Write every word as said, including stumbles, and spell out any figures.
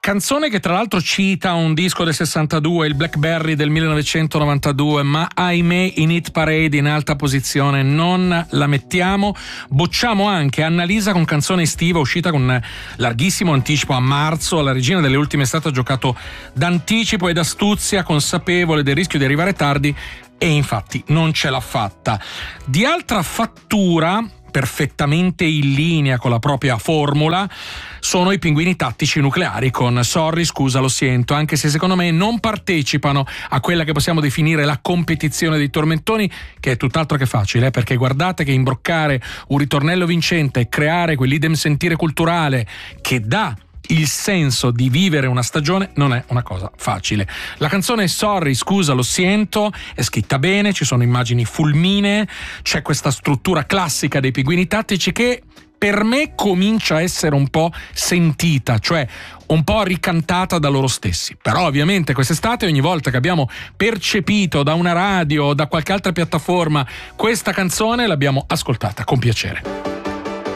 Canzone che tra l'altro cita un disco del sessantadue, il Blackberry del millenovecentonovantadue, ma ahimè in hit parade in alta posizione non la mettiamo. Bocciamo anche Annalisa con Canzone estiva, uscita con larghissimo anticipo a marzo. La regina delle ultime estate ha giocato d'anticipo ed astuzia, consapevole del rischio di arrivare tardi, e infatti non ce l'ha fatta. Di altra fattura, perfettamente in linea con la propria formula, sono i Pinguini Tattici Nucleari con Sorry, scusa, lo sento, anche se secondo me non partecipano a quella che possiamo definire la competizione dei tormentoni, che è tutt'altro che facile, eh, perché guardate che imbroccare un ritornello vincente e creare quell'idem sentire culturale che dà il senso di vivere una stagione non è una cosa facile. La canzone Sorry, scusa, lo sento è scritta bene, ci sono immagini fulminee, c'è questa struttura classica dei Pinguini Tattici che per me comincia a essere un po' sentita, cioè un po' ricantata da loro stessi. Però ovviamente quest'estate, ogni volta che abbiamo percepito da una radio o da qualche altra piattaforma questa canzone, l'abbiamo ascoltata con piacere.